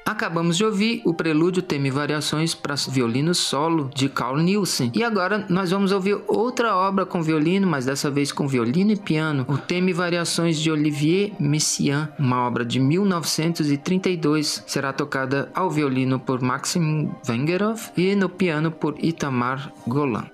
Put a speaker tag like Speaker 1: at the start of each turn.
Speaker 1: Acabamos de ouvir o prelúdio, tema e variações para violino solo de Carl Nielsen. E agora nós vamos ouvir outra obra com violino, mas dessa vez com violino e piano, o tema e variações de Olivier Messiaen, uma obra de 1932. Será tocada ao violino por Maxim Vengerov e no piano por Itamar Golan.